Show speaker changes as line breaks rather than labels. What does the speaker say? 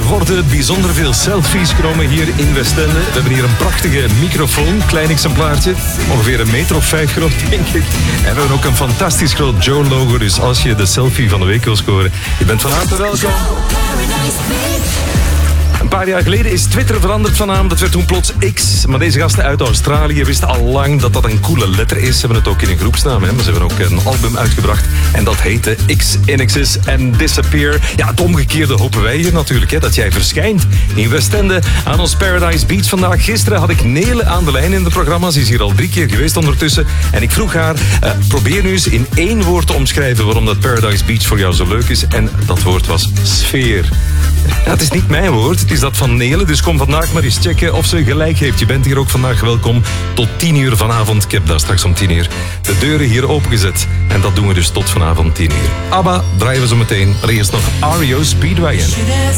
worden bijzonder veel selfies genomen hier in Westende. We hebben hier een prachtige microfoon, klein exemplaartje. Ongeveer 1,5 meter groot, denk ik. En we hebben ook een fantastisch groot Joe-logo. Dus als je de selfie van de week wil scoren, je bent van harte welkom. Een paar jaar geleden is Twitter veranderd van naam. Dat werd toen plots X. Maar deze gasten uit Australië wisten al lang dat dat een coole letter is. Ze hebben het ook in een groepsnaam. Hè? Maar ze hebben ook een album uitgebracht. En dat heette X-Inx's and Disappear. Ja, het omgekeerde hopen wij hier natuurlijk. Hè? Dat jij verschijnt in Westende aan ons Paradise Beach vandaag. Gisteren had ik Nele aan de lijn in de programma. Ze is hier al 3 keer geweest ondertussen. En ik vroeg haar, probeer nu eens in 1 woord te omschrijven waarom dat Paradise Beach voor jou zo leuk is. En dat woord was sfeer. Ja, het is niet mijn woord, het is dat van Nele. Dus kom vandaag maar eens checken of ze gelijk heeft. Je bent hier ook vandaag welkom tot 10 uur vanavond. Ik heb daar straks om 10 uur de deuren hier opengezet. En dat doen we dus tot vanavond 10 uur. ABBA draaien we zo meteen. Maar eerst nog REO Speedwagon.